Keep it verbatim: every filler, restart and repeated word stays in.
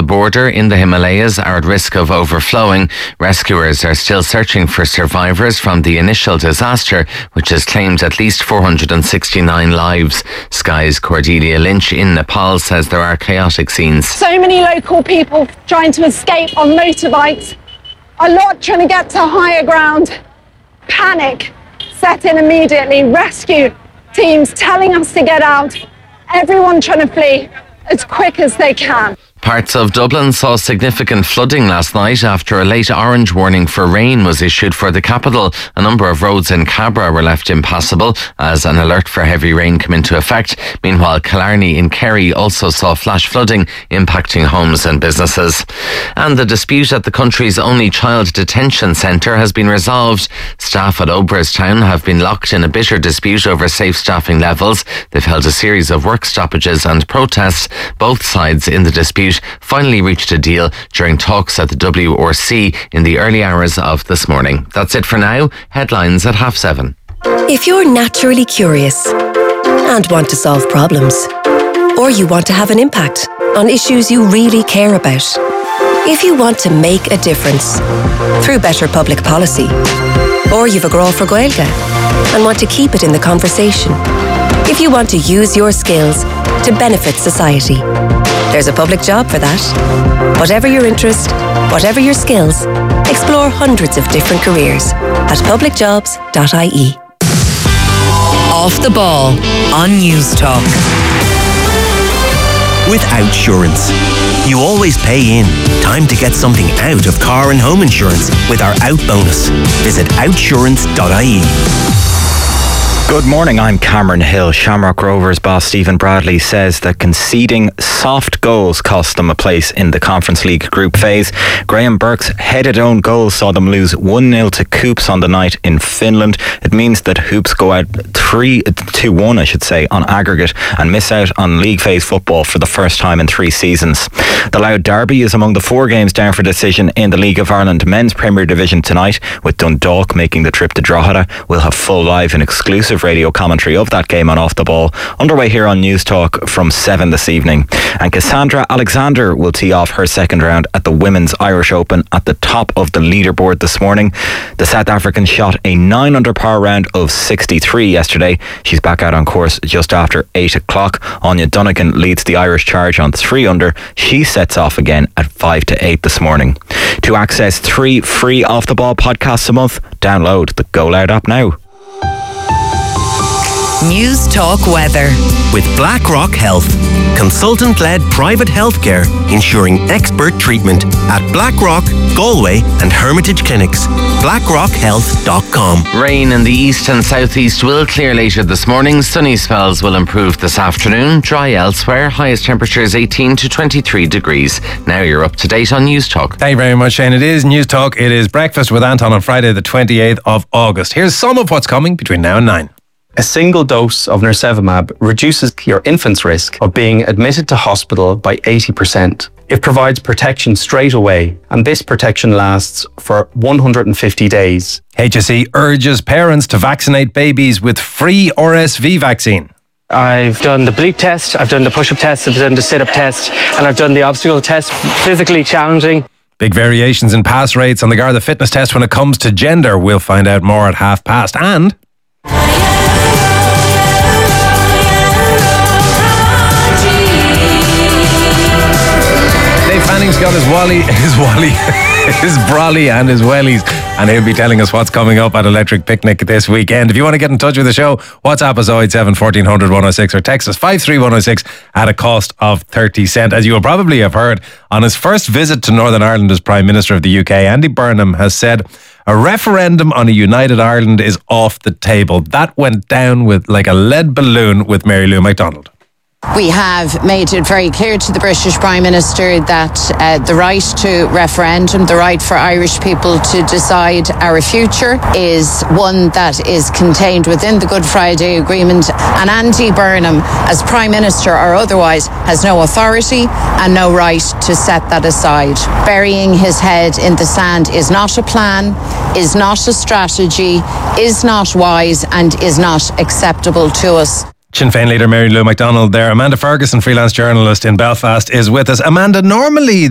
the border in the Himalayas are at risk of overflowing. Rescuers are still searching for survivors from the initial disaster, which has claimed at least four hundred sixty-nine lives. Sky's Cordelia Lynch in Nepal says there are chaotic scenes. So many local people trying to escape on motorbikes. A lot trying to get to higher ground. Panic set in immediately. Rescue teams telling us to get out. Everyone trying to flee as quick as they can. Parts of Dublin saw significant flooding last night after a late orange warning for rain was issued for the capital. A number of roads in Cabra were left impassable as an alert for heavy rain came into effect. Meanwhile, Killarney in Kerry also saw flash flooding impacting homes and businesses. And the dispute at the country's only child detention centre has been resolved. Staff at Oberstown have been locked in a bitter dispute over safe staffing levels. They've held a series of work stoppages and protests. Both sides in the dispute finally reached a deal during talks at the W R C in the early hours of this morning. That's it for now. Headlines at half seven. If you're naturally curious and want to solve problems, or you want to have an impact on issues you really care about, if you want to make a difference through better public policy, or you've a grow for Gaeilge and want to keep it in the conversation, if you want to use your skills to benefit society, there's a public job for that. Whatever your interest, whatever your skills, explore hundreds of different careers at public jobs dot I E. Off the Ball on News Talk. With Outsurance, you always pay in. Time to get something out of car and home insurance with our Out bonus. Visit outsurance dot I E. Good morning, I'm Cameron Hill. Shamrock Rovers boss Stephen Bradley says that conceding soft goals cost them a place in the Conference League group phase. Graham Burke's headed own goal saw them lose one nil to Hoops on the night in Finland. It means that Hoops go out three to one, I should say, on aggregate and miss out on league phase football for the first time in three seasons. The Louth Derby is among the four games down for decision in the League of Ireland Men's Premier Division tonight, with Dundalk making the trip to Drogheda. We'll have full live and exclusive radio commentary of that game on Off the Ball underway here on News Talk from seven this evening. And Cassandra Alexander will tee off her second round at the Women's Irish Open at the top of the leaderboard this morning. The South African shot a nine under par round of sixty-three yesterday. She's back out on course just after eight o'clock. Anya Donegan leads the Irish charge on three under. She sets off again at five to eight this morning. To access three free Off the Ball podcasts a month, download the Go Loud app now. News Talk Weather. With BlackRock Health, consultant-led private healthcare ensuring expert treatment at BlackRock, Galway and Hermitage Clinics. blackrock health dot com. Rain in the east and southeast will clear later this morning. Sunny spells will improve this afternoon. Dry elsewhere. Highest temperatures eighteen to twenty-three degrees. Now you're up to date on News Talk. Thank you very much, Shane. It is News Talk. It is Breakfast with Anton on Friday the twenty-eighth of August. Here's some of what's coming between now and nine. A single dose of nirsevimab reduces your infant's risk of being admitted to hospital by eighty percent. It provides protection straight away, and this protection lasts for one hundred fifty days. H S E urges parents to vaccinate babies with free R S V vaccine. I've done the bleep test, I've done the push-up test, I've done the sit-up test, and I've done the obstacle test. Physically challenging. Big variations in pass rates on the Garda fitness test when it comes to gender. We'll find out more at half past. And Dave Fanning's got his Wally, his Wally, his brolly and his wellies, and he'll be telling us what's coming up at Electric Picnic this weekend. If you want to get in touch with the show, WhatsApp us oh eight seven, fourteen hundred, one oh six or text us five three one oh six at a cost of thirty cent. As you will probably have heard, on his first visit to Northern Ireland as Prime Minister of the U K, Andy Burnham has said a referendum on a united Ireland is off the table. That went down with like a lead balloon with Mary Lou McDonald. We have made it very clear to the British Prime Minister that uh, the right to referendum, the right for Irish people to decide our future, is one that is contained within the Good Friday Agreement. And Andy Burnham, as Prime Minister or otherwise, has no authority and no right to set that aside. Burying his head in the sand is not a plan, is not a strategy, is not wise, and is not acceptable to us. Sinn Féin leader Mary Lou McDonald there. Amanda Ferguson, freelance journalist in Belfast, is with us. Amanda, normally